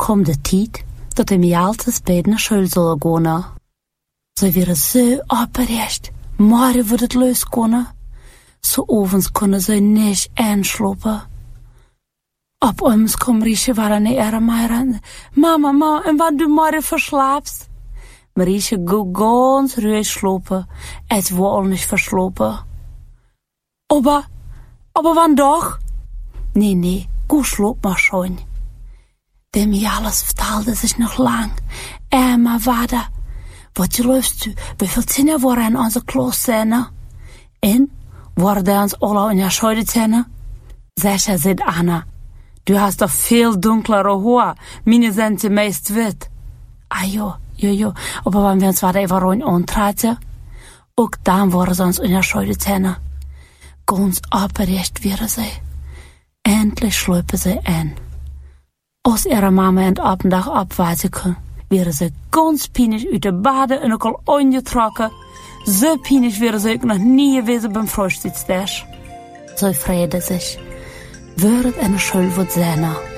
komt de tijd dat hij altijd bij naar school zullen gaan. Ze waren zo opgerecht, maar wordt het leus kunnen. Zo ovens kunnen ze niet aanslopen. Op ons kwam Riesje waren niet er meer. Mama, en wat doe maar verslaapt? Maar Riesje go ganz ruhig slopen, het wil niet verslopen. Aber wann doch? Nee, go sloop maar schon. Dem alles vertelde zich nog lang. Maar vader, wat gelooft u? Hoeveel zinnen worden in onze klas zijn? En worden ons alle in je schouder zijn? Zeker zit Anna. Du hast doch veel dunklere Haar. Meine sind meist wit. Ah jo. Aber wenn wir uns weiter even rein antreten, ook dan worden ze ons in je schouder zijn. Ganz opgerecht werden ze. Endlich schluipen ze in. Als ihre Mama en Abenddag abwarten können, wären sie ganz peinlich uit de Bade en ook al ongetrokken. So peinlich wären sie ook nog nie gewesen beim Frühstückstisch. So freute sich. Wird eine Schule wird sein.